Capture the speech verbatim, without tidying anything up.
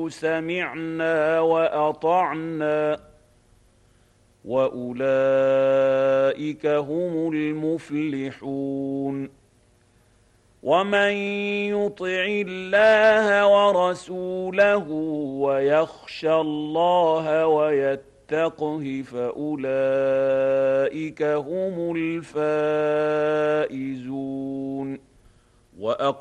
سمعنا وأطعنا وأولئك هم المفلحون. ومن يطع الله ورسوله ويخشى الله ويتقه فأولئك هم الفائزون.